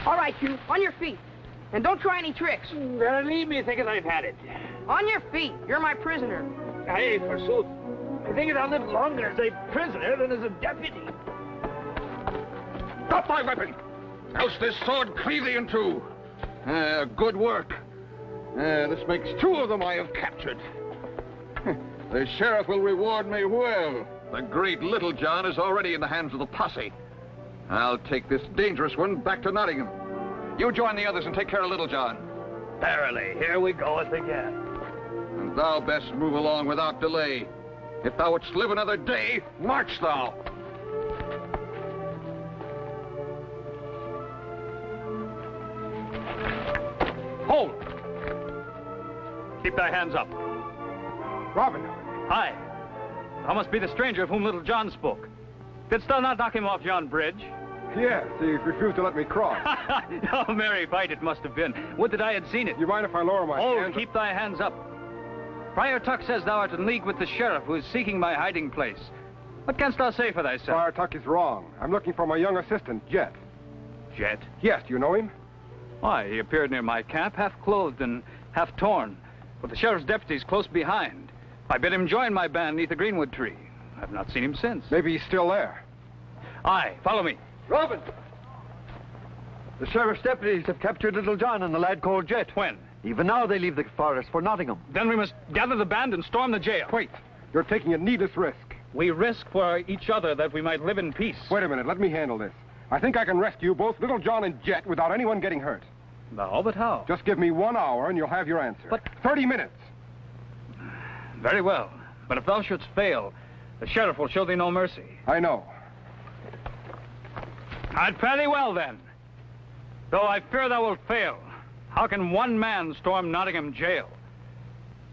All right, you, on your feet. And don't try any tricks. Better leave me thinking I've had it. On your feet. You're my prisoner. Aye, forsooth. I think I'll live longer as a prisoner than as a deputy. Drop my weapon, else this sword cleave thee in two. Good work. This makes two of them I have captured. The sheriff will reward me well. The great Little John is already in the hands of the posse. I'll take this dangerous one back to Nottingham. You join the others and take care of Little John. Verily, here we goeth again. And thou best move along without delay. If thou wouldst live another day, march thou. Hold! Keep thy hands up. Robin. Aye. Thou must be the stranger of whom Little John spoke. Didst thou not knock him off yon bridge? Yes, he refused to let me cross. Oh, merry fight it must have been. Would that I had seen it. You mind if I lower my hands? Keep thy hands up. Friar Tuck says thou art in league with the sheriff who is seeking my hiding place. What canst thou say for thyself? Friar Tuck is wrong. I'm looking for my young assistant, Jet. Jet? Yes, do you know him? Why, he appeared near my camp, half clothed and half torn, with the sheriff's deputies close behind. I bid him join my band neath the greenwood tree. I've not seen him since. Maybe he's still there. Aye, follow me. Robin! The sheriff's deputies have captured Little John and the lad called Jet. When? Even now they leave the forest for Nottingham. Then we must gather the band and storm the jail. Wait. You're taking a needless risk. We risk for each other that we might live in peace. Wait a minute. Let me handle this. I think I can rescue both Little John and Jet without anyone getting hurt. No, but how? Just give me 1 hour and you'll have your answer. But 30 minutes. Very well. But if thou shouldst fail, the sheriff will show thee no mercy. I know. I'd fare thee well, then. Though I fear thou wilt fail. How can one man storm Nottingham jail?